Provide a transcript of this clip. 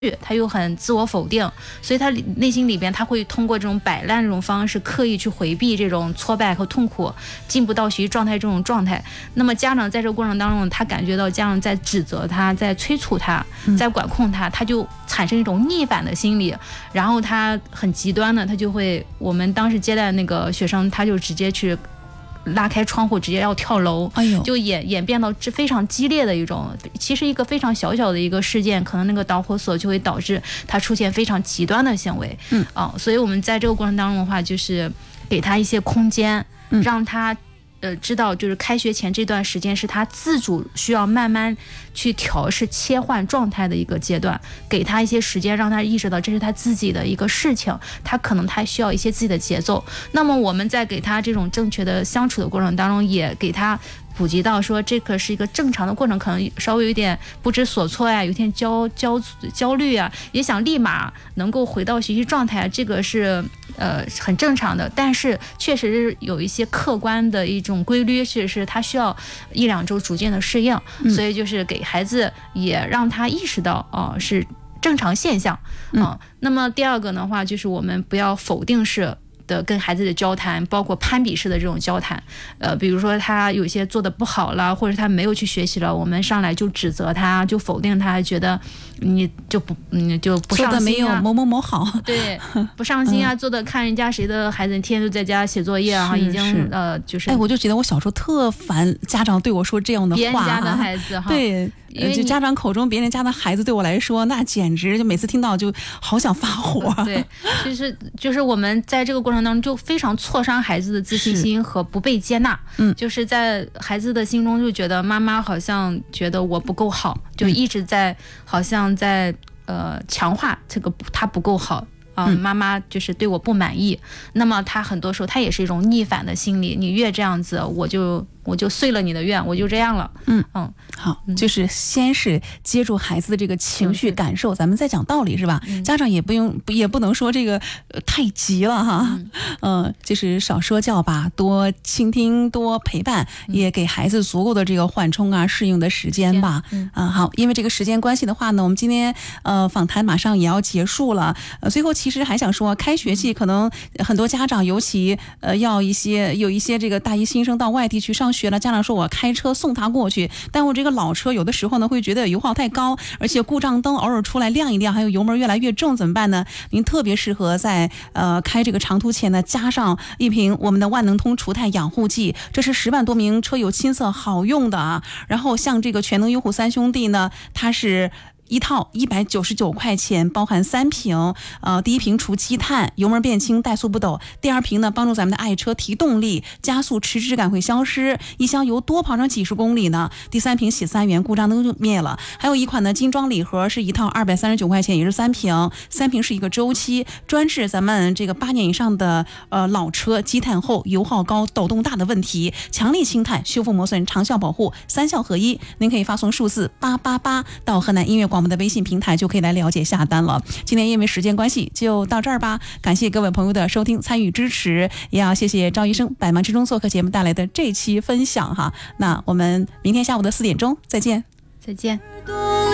他又很自我否定，所以他内心里边他会通过这种摆烂这种方式刻意去回避这种挫败和痛苦，进不到学习状态这种状态。那么家长在这个过程当中，他感觉到家长在指责他，在催促他，在管控他，他就产生一种逆反的心理，然后他很极端的，他就会，我们当时接待那个学生，他就直接去拉开窗户直接要跳楼，就演变到非常激烈的一种，其实一个非常小小的一个事件，可能那个导火索就会导致他出现非常极端的行为。所以我们在这个过程当中的话，就是给他一些空间，让他知道就是开学前这段时间是他自主需要慢慢去调试切换状态的一个阶段，给他一些时间，让他意识到这是他自己的一个事情，他可能他需要一些自己的节奏。那么我们在给他这种正确的相处的过程当中，也给他普及到说这个是一个正常的过程，可能稍微有点不知所措呀，有点焦虑啊，也想立马能够回到学习状态，这个是很正常的，但是确实是有一些客观的一种规律，是他需要1-2周逐渐的适应，所以就是给孩子也让他意识到是正常现象。那么第二个的话，就是我们不要否定式的跟孩子的交谈，包括攀比式的这种交谈，比如说他有些做的不好了，或者他没有去学习了，我们上来就指责他，就否定他，觉得你就不上心啊， 做的没有某某某好， 对，不上心啊，做的看人家谁的孩子天天都在家写作业啊，已经就是我就觉得我小时候特烦家长对我说这样的话， 别人家的孩子对。就家长口中别人家的孩子对我来说，那简直就每次听到就好想发火。 对，就是我们在这个过程当中就非常挫伤孩子的自信心和不被接纳。就是在孩子的心中就觉得妈妈好像觉得我不够好，就一直在好像在强化这个他不够好。妈妈就是对我不满意，那么他很多时候他也是一种逆反的心理，你越这样子我就遂了你的愿，我就这样了。 好，就是先是接住孩子的这个情绪感受，咱们再讲道理是吧？家长也不能说这个太急了哈。就是少说教吧，多倾听，多陪伴，也给孩子足够的这个缓冲啊、适应的时间吧。好，因为这个时间关系的话呢，我们今天访谈马上也要结束了。最后其实还想说，开学季可能很多家长，尤其有一些这个大一新生到外地去上学了，家长说我开车送他过去，但我这个老车有的时候呢会觉得油耗太高，而且故障灯偶尔出来亮一亮，还有油门越来越重，怎么办呢？您特别适合在开这个长途前呢加上一瓶我们的万能通除碳养护剂，这是10万多名车友亲测好用的啊。然后像这个全能优护3兄弟呢，它是一套199块钱，包含3瓶。第一瓶除积碳，油门变轻，怠速不抖；第二瓶呢，帮助咱们的爱车提动力，加速迟滞感会消失，一箱油多跑上几十公里呢。第3瓶洗3元，故障灯就灭了。还有一款呢，精装礼盒是一套239块钱，也是3瓶，3瓶是一个周期，专治咱们这个8年以上的老车积碳后油耗高、抖动大的问题，强力清碳、修复磨损、长效保护，3效合一。您可以发送数字888到河南音乐广播的微信平台，就可以来了解下单了。今天因为时间关系就到这儿吧，感谢各位朋友的收听、参与、支持，也要谢谢赵医生百忙之中做客节目带来的这期分享哈。那我们明天下午的4点钟再见。 再见。